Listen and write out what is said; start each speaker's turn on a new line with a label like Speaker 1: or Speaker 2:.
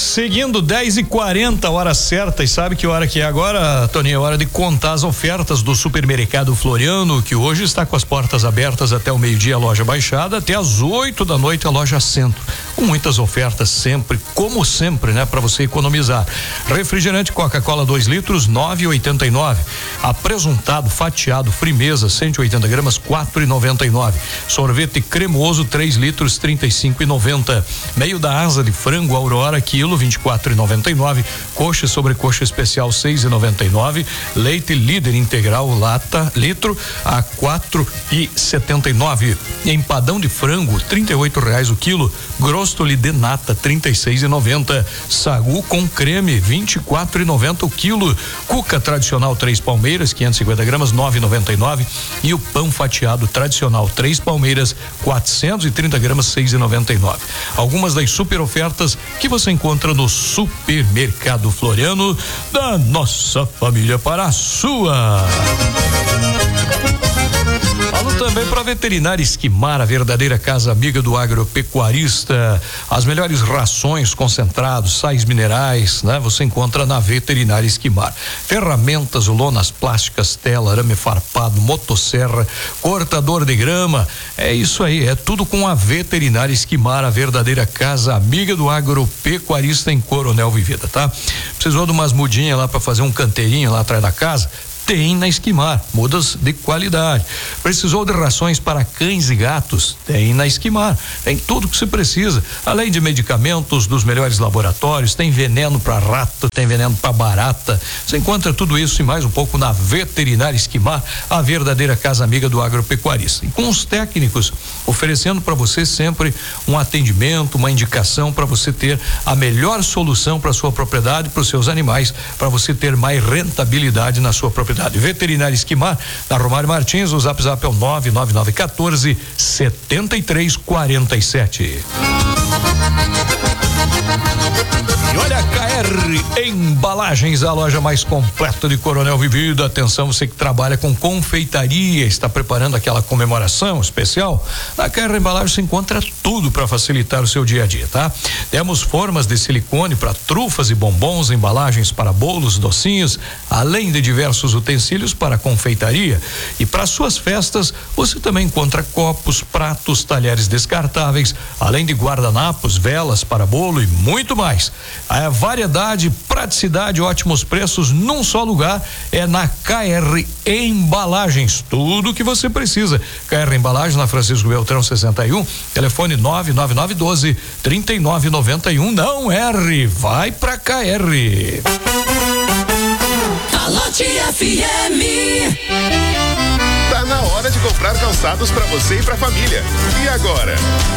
Speaker 1: Seguindo 10h40, hora certa, e sabe que hora que é agora, Toninho? É hora de contar as ofertas do Supermercado Floriano, que hoje está com as portas abertas até o meio-dia, a loja Baixada, até às 8 da noite a loja Centro, com muitas ofertas sempre, como sempre, né? Para você economizar. Refrigerante Coca-Cola 2 litros, 9,89. Apresuntado fatiado Frimeza 180 gramas, 4,99. Sorvete cremoso 3 litros, 35,90. Meio da asa de frango Aurora quilo 24,99. Coxa e sobrecoxa especial 6,99. Leite Líder integral lata litro a 4,79. Empadão de frango R$ 38 o quilo. Grostoli de nata 36,90. Sagu com creme 24,90 o quilo. Cuca tradicional 3 palmeiras 550 gramas 9,99. E o pão fatiado tradicional 3 palmeiras 430 gramas 6,99. Algumas das super ofertas que você encontra no Supermercado Floriano, da nossa família para a sua. Falo também para Veterinária Esquimar, a verdadeira casa amiga do agropecuarista. As melhores rações, concentrados, sais minerais, né? Você encontra na Veterinária Esquimar. Ferramentas, lonas plásticas, tela, arame farpado, motosserra, cortador de grama. É isso aí, é tudo com a Veterinária Esquimar, a verdadeira casa amiga do agropecuarista em Coronel Vivida, tá? Precisou de umas mudinhas lá para fazer um canteirinho lá atrás da casa? Tem na Esquimar, mudas de qualidade. Precisou de rações para cães e gatos? Tem na Esquimar. Tem tudo que você precisa, além de medicamentos dos melhores laboratórios, tem veneno para rato, tem veneno para barata. Você encontra tudo isso e mais um pouco na Veterinária Esquimar, a verdadeira casa amiga do agropecuarista. E com os técnicos oferecendo para você sempre um atendimento, uma indicação para você ter a melhor solução para sua propriedade, para os seus animais, para você ter mais rentabilidade na sua propriedade. Veterinária Esquimar, na Romário Martins, o zap é o 99914-7347. E olha, a KR Embalagens, a loja mais completa de Coronel Vivida. Atenção, você que trabalha com confeitaria, está preparando aquela comemoração especial. Na KR Embalagens se encontra tudo para facilitar o seu dia a dia, tá? Temos formas de silicone para trufas e bombons, embalagens para bolos, docinhos, além de diversos utensílios para confeitaria. E para suas festas, você também encontra copos, pratos, talheres descartáveis, além de guardanapos, velas para bolo e muito mais. A variedade, praticidade, ótimos preços num só lugar é na KR Embalagens. Tudo que você precisa. KR Embalagens, na Francisco Beltrão 61, telefone 99912-3991. Não erre, vai pra KR.
Speaker 2: Calote FM.
Speaker 3: Tá na hora de comprar calçados para você e pra família. E agora?